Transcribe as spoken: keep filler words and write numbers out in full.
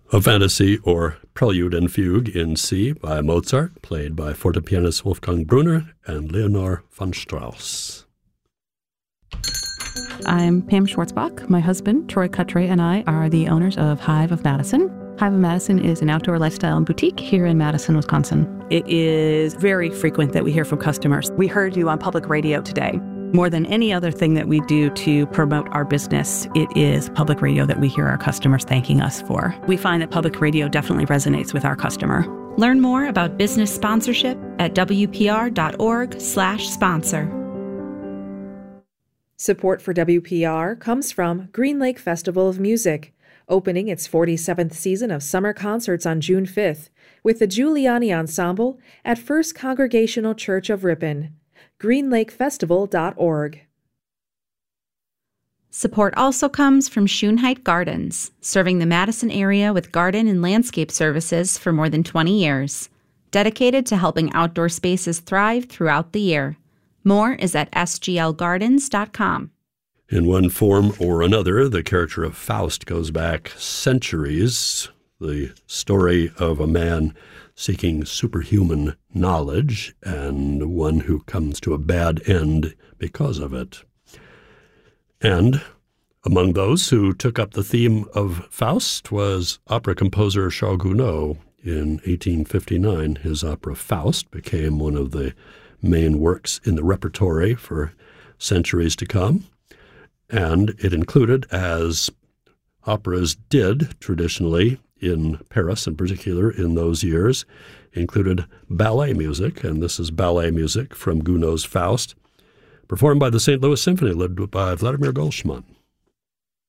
A fantasy or prelude and fugue in C by Mozart, played by fortepianist Wolfgang Brunner and Leonore von Strauss. I'm Pam Schwartzbach. My husband, Troy Cutray, and I are the owners of Hive of Madison. Hive of Madison is an outdoor lifestyle boutique here in Madison, Wisconsin. It is very frequent that we hear from customers. We heard you on public radio today. More than any other thing that we do to promote our business, it is public radio that we hear our customers thanking us for. We find that public radio definitely resonates with our customer. Learn more about business sponsorship at W P R dot org slash sponsor. Support for W P R comes from Green Lake Festival of Music, opening its forty-seventh season of summer concerts on June fifth with the Giuliani Ensemble at First Congregational Church of Ripon. green lake festival dot org. Support also comes from Schoenheit Gardens, serving the Madison area with garden and landscape services for more than twenty years, dedicated to helping outdoor spaces thrive throughout the year. More is at s g l gardens dot com. In one form or another, the character of Faust goes back centuries. The story of a man seeking superhuman knowledge and one who comes to a bad end because of it. And among those who took up the theme of Faust was opera composer Charles Gounod. In eighteen fifty-nine, his opera Faust became one of the main works in the repertory for centuries to come. And it included, as operas did traditionally in Paris in particular in those years, included ballet music, and this is ballet music from Gounod's Faust, performed by the Saint Louis Symphony, led by Vladimir Goldsman.